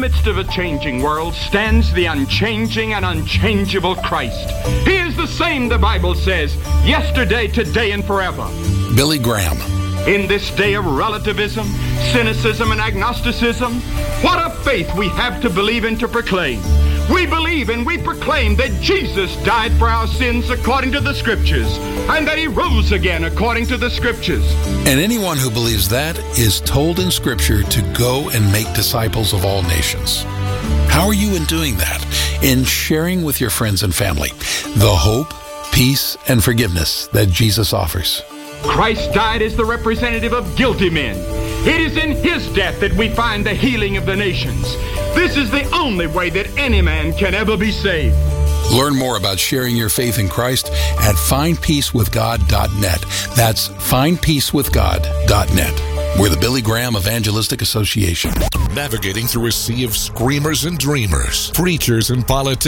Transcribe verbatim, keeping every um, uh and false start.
midst of a changing world stands the unchanging and unchangeable Christ. He is the same, the Bible says, yesterday, today, and forever. Billy Graham. In this day of relativism, cynicism, and agnosticism, what a faith we have to believe and to proclaim. We believe and we proclaim that Jesus died for our sins according to the Scriptures, and that He rose again according to the Scriptures. And anyone who believes that is told in Scripture to go and make disciples of all nations. How are you in doing that? In sharing with your friends and family the hope, peace, and forgiveness that Jesus offers. Christ died as the representative of guilty men. It is in His death that we find the healing of the nations. This is the only way that any man can ever be saved. Learn more about sharing your faith in Christ at find peace with god dot net. That's find peace with god dot net. We're the Billy Graham Evangelistic Association. Navigating through a sea of screamers and dreamers, preachers and politicians.